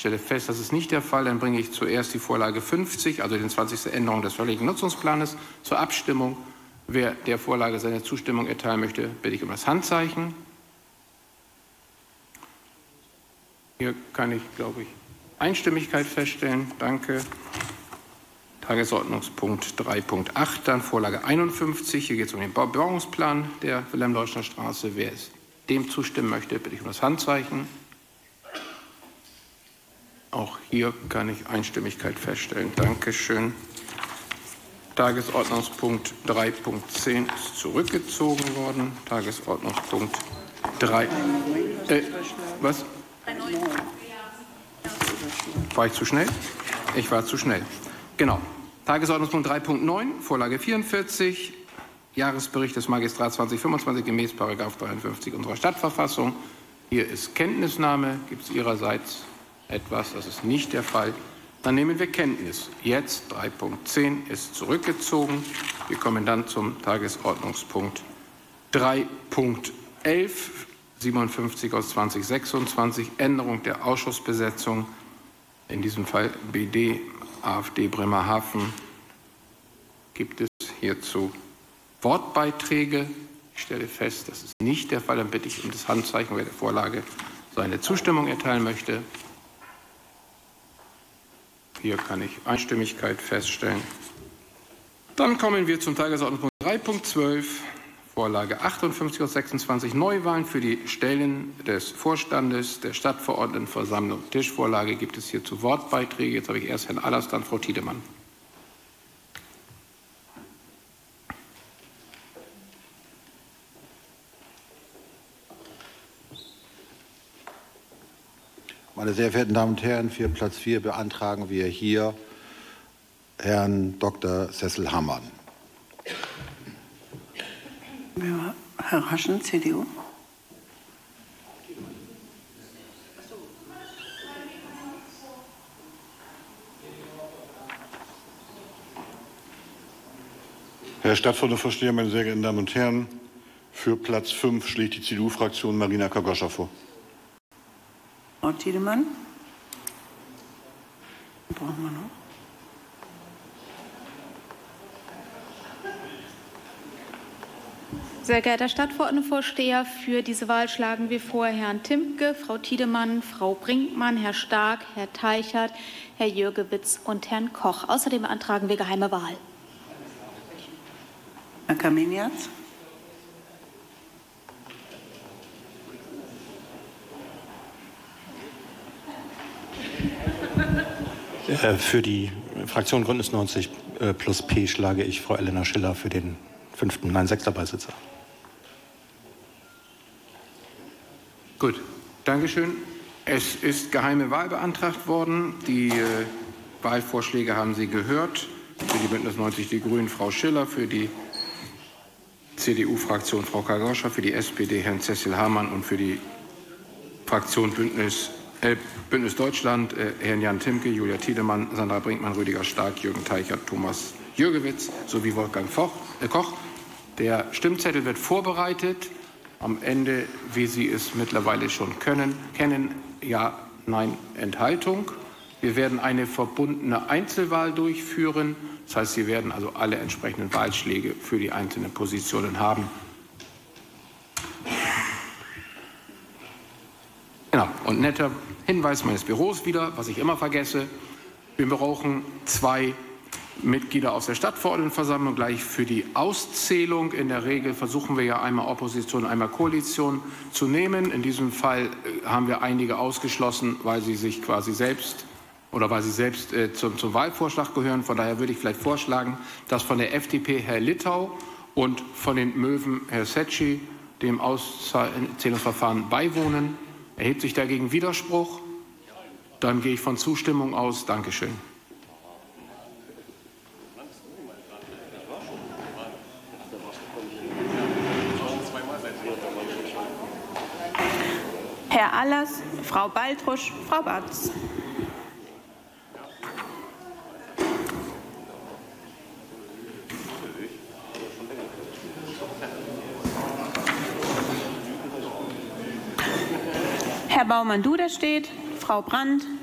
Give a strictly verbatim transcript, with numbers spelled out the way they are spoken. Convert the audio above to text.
Ich stelle fest, das ist nicht der Fall. Dann bringe ich zuerst die Vorlage fünfzig, also die zwanzigste Änderung des förderlichen Nutzungsplanes, zur Abstimmung. Wer der Vorlage seine Zustimmung erteilen möchte, bitte ich um das Handzeichen. Hier kann ich, glaube ich, Einstimmigkeit feststellen. Danke. Tagesordnungspunkt drei Punkt acht, dann Vorlage einundfünfzig. Hier geht es um den Bebauungsplan der Wilhelm-Leuschner Straße. Wer dem zustimmen möchte, bitte ich um das Handzeichen. Auch hier kann ich Einstimmigkeit feststellen. Dankeschön. Tagesordnungspunkt drei Punkt zehn ist zurückgezogen worden. Tagesordnungspunkt drei. Äh, was? War ich zu schnell? Ich war zu schnell. Genau. Tagesordnungspunkt drei Punkt neun, Vorlage vierundvierzig, Jahresbericht des Magistrats zwanzig fünfundzwanzig gemäß Paragraph dreiundfünfzig unserer Stadtverfassung. Hier ist Kenntnisnahme. Gibt es Ihrerseits etwas? Das ist nicht der Fall. Dann nehmen wir Kenntnis. Jetzt drei Punkt zehn ist zurückgezogen. Wir kommen dann zum Tagesordnungspunkt drei Punkt elf, siebenundfünfzig aus zweitausendsechsundzwanzig, Änderung der Ausschussbesetzung. In diesem Fall B D, AfD Bremerhaven. Gibt es hierzu Wortbeiträge? Ich stelle fest, das ist nicht der Fall. Dann bitte ich um das Handzeichen, wer der Vorlage seine Zustimmung erteilen möchte. Hier kann ich Einstimmigkeit feststellen. Dann kommen wir zum Tagesordnungspunkt drei Punkt zwölf, Vorlage achtundfünfzig aus sechsundzwanzig, Neuwahlen für die Stellen des Vorstandes der Stadtverordnetenversammlung. Tischvorlage. Gibt es hierzu Wortbeiträge? Jetzt habe ich erst Herrn Allers, dann Frau Tiedemann. Meine sehr verehrten Damen und Herren, für Platz vier beantragen wir hier Herrn Doktor Cecil Hammann. Ja, Herr Raschen, C D U. Herr Stadtverordnetenvorsteher, meine sehr geehrten Damen und Herren, für Platz fünf schlägt die C D U-Fraktion Marina Kagoscha vor. Frau Tiedemann. Brauchen wir noch? Sehr geehrter Stadtverordnetenvorsteher, für diese Wahl schlagen wir vor Herrn Timke, Frau Tiedemann, Frau Brinkmann, Herr Stark, Herr Teichert, Herr Jürgewitz und Herrn Koch. Außerdem beantragen wir geheime Wahl. Herr Kameniatz. Für die Fraktion Bündnis neunzig plus P schlage ich Frau Elena Schiller für den fünften, nein, sechster Beisitzer. Gut, Dankeschön. Es ist geheime Wahl beantragt worden. Die äh, Wahlvorschläge haben Sie gehört. Für die Bündnis neunzig Die Grünen Frau Schiller, für die C D U-Fraktion Frau Kagoscha, für die S P D Herrn Cecil Hammann und für die Fraktion Bündnis Äh, Bündnis Deutschland, äh, Herrn Jan Timke, Julia Tiedemann, Sandra Brinkmann, Rüdiger Stark, Jürgen Teichert, Thomas Jürgewitz sowie Wolfgang Foch, äh, Koch. Der Stimmzettel wird vorbereitet. Am Ende, wie Sie es mittlerweile schon können, kennen, Ja, Nein, Enthaltung. Wir werden eine verbundene Einzelwahl durchführen. Das heißt, Sie werden also alle entsprechenden Wahlschläge für die einzelnen Positionen haben. Genau, und netter Hinweis meines Büros wieder, was ich immer vergesse. Wir brauchen zwei Mitglieder aus der Stadtverordnetenversammlung gleich für die Auszählung. In der Regel versuchen wir ja einmal Opposition, einmal Koalition zu nehmen. In diesem Fall haben wir einige ausgeschlossen, weil sie sich quasi selbst oder weil sie selbst äh, zum, zum Wahlvorschlag gehören. Von daher würde ich vielleicht vorschlagen, dass von der F D P Herr Littau und von den Möwen Herr Secchi dem Auszählungsverfahren beiwohnen. Erhebt sich dagegen Widerspruch? Dann gehe ich von Zustimmung aus. Dankeschön. Herr Allers, Frau Baltrusch, Frau Batz. Herr Baumann-Duder steht, Frau Brandt,